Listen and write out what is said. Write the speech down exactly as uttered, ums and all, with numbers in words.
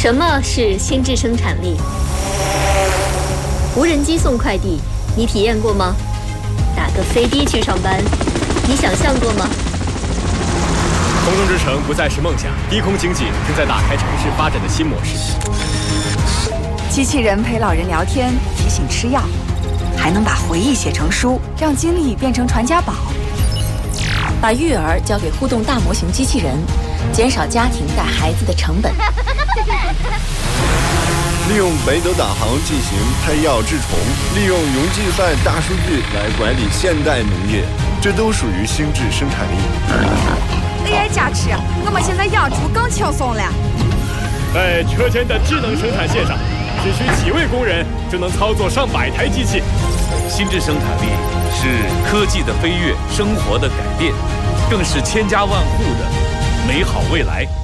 什么是心智生产力？无人机送快递，你体验过吗？打个飞的去上班，你想象过吗？ 空中之城不再是梦想，低空经济正在打开城市发展的新模式。 机器人陪老人聊天，提醒吃药，还能把回忆写成书，让经历变成传家宝。 把育儿交给互动大模型机器人，减少家庭带孩子的成本。 利用北斗导航进行配药治虫，利用云计算大数据来管理现代农业，这都属于心智生产力。 A I 加持，我们现在养猪更轻松了。 在车间的智能生产线上，只需几位工人就能操作上百台机器。 心智生产力是科技的飞跃，生活的改变，更是千家万户的美好未来。